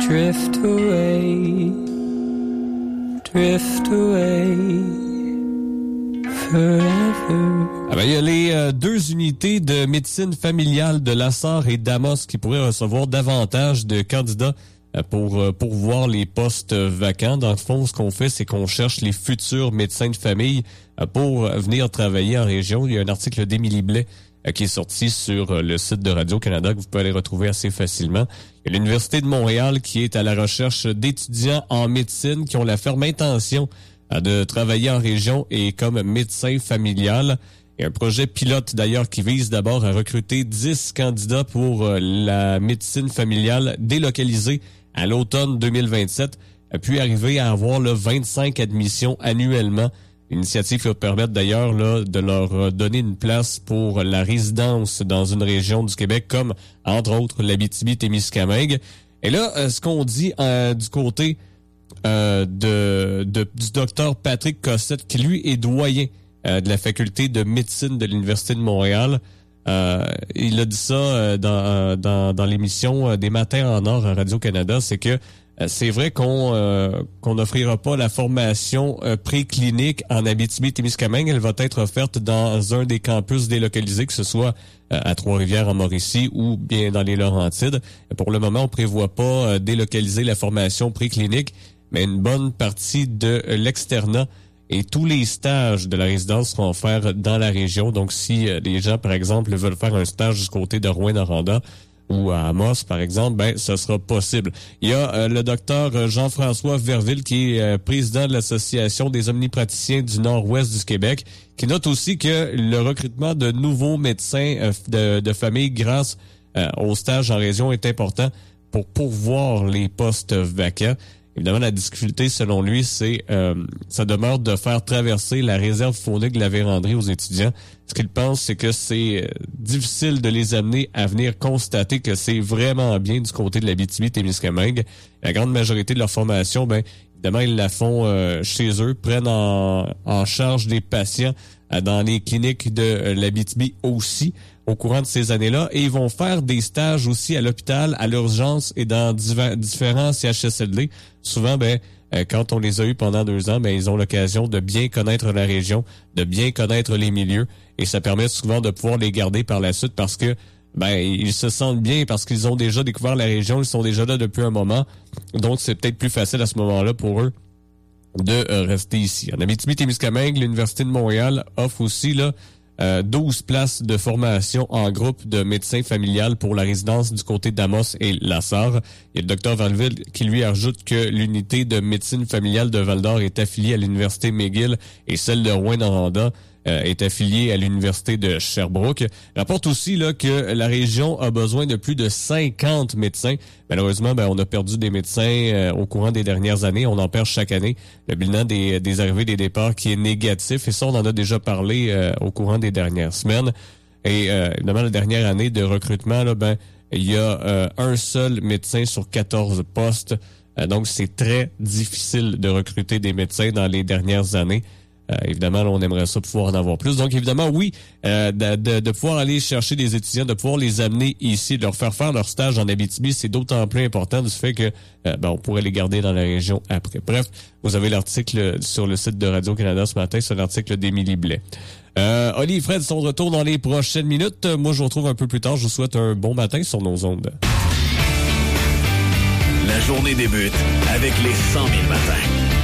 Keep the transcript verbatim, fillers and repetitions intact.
drift away, drift away forever. Ah ben, il y a les euh, deux unités de médecine familiale de Lassar et d'Amos qui pourraient recevoir davantage de candidats euh, pour euh, pourvoir les postes vacants. Dans le fond, ce qu'on fait, c'est qu'on cherche les futurs médecins de famille euh, pour venir travailler en région. Il y a un article d'Émilie Blais euh, qui est sorti sur euh, le site de Radio-Canada que vous pouvez aller retrouver assez facilement. Il y a l'Université de Montréal qui est à la recherche d'étudiants en médecine qui ont la ferme intention euh, de travailler en région et comme médecin familial. Il y a un projet pilote d'ailleurs qui vise d'abord à recruter dix candidats pour euh, la médecine familiale délocalisée à l'automne deux mille vingt-sept, puis arriver à avoir là, vingt-cinq admissions annuellement. L'initiative va permettre d'ailleurs là, de leur donner une place pour la résidence dans une région du Québec comme, entre autres, l'Abitibi-Témiscamingue. Et là, euh, ce qu'on dit euh, du côté euh, de, de du docteur Patrick Cossette, qui lui est doyen euh, de la faculté de médecine de l'Université de Montréal, euh, il a dit ça euh, dans, dans, dans l'émission euh, des Matins en Or à Radio-Canada, c'est que c'est vrai qu'on euh, qu'on n'offrira pas la formation euh, préclinique en Abitibi-Témiscamingue. Elle va être offerte dans un des campus délocalisés, que ce soit euh, à Trois-Rivières, en Mauricie ou bien dans les Laurentides. Pour le moment, on prévoit pas euh, délocaliser la formation préclinique, mais une bonne partie de euh, l'externat et tous les stages de la résidence seront offerts dans la région. Donc, si euh, les gens, par exemple, veulent faire un stage du côté de Rouyn-Noranda, ou à Amos, par exemple, ben, ce sera possible. Il y a euh, le docteur Jean-François Verville, qui est euh, président de l'Association des omnipraticiens du Nord-Ouest du Québec, qui note aussi que le recrutement de nouveaux médecins euh, de, de famille grâce euh, au stage en région est important pour pourvoir les postes vacants. Évidemment, la difficulté, selon lui, c'est euh, ça demeure de faire traverser la réserve faunique de la Vérandrie aux étudiants. Ce qu'il pense, c'est que c'est euh, difficile de les amener à venir constater que c'est vraiment bien du côté de l'Abitibi-Témiscamingue. La grande majorité de leur formation, ben évidemment, ils la font euh, chez eux, prennent en, en charge des patients euh, dans les cliniques de euh, l'Abitibi aussi au courant de ces années-là, et ils vont faire des stages aussi à l'hôpital, à l'urgence et dans divers, différents C H S L D. Souvent, ben, euh, quand on les a eus pendant deux ans, ben, ils ont l'occasion de bien connaître la région, de bien connaître les milieux, et ça permet souvent de pouvoir les garder par la suite parce que ben ils se sentent bien parce qu'ils ont déjà découvert la région, ils sont déjà là depuis un moment, donc c'est peut-être plus facile à ce moment-là pour eux de euh, rester ici. En Abitibi-Témiscamingue, l'Université de Montréal offre aussi là Euh, douze places de formation en groupe de médecins familiales pour la résidence du côté d'Amos et Lassar. Il y a le docteur Valville qui lui ajoute que l'unité de médecine familiale de Val-d'Or est affiliée à l'Université McGill et celle de Rouyn-Noranda euh, est affiliée à l'Université de Sherbrooke. Il rapporte aussi là que la région a besoin de plus de cinquante médecins. Malheureusement, ben, on a perdu des médecins euh, au courant des dernières années. On en perd chaque année. Le bilan des, des arrivées et des départs qui est négatif. Et ça, on en a déjà parlé euh, au courant des dernières semaines. Et euh, évidemment, la dernière année de recrutement, là, ben, il y a euh, un seul médecin sur quatorze postes. Euh, donc, c'est très difficile de recruter des médecins dans les dernières années. Euh, évidemment, là, on aimerait ça pouvoir en avoir plus. Donc, évidemment, oui, euh, de, de, de pouvoir aller chercher des étudiants, de pouvoir les amener ici, de leur faire faire leur stage en Abitibi, c'est d'autant plus important du fait que euh, ben, on pourrait les garder dans la région après. Bref, vous avez l'article sur le site de Radio-Canada ce matin, c'est l'article d'Émilie Blais. Euh, Oli et Fred sont de retour dans les prochaines minutes. Moi, je vous retrouve un peu plus tard. Je vous souhaite un bon matin sur nos ondes. La journée débute avec les cent mille matins.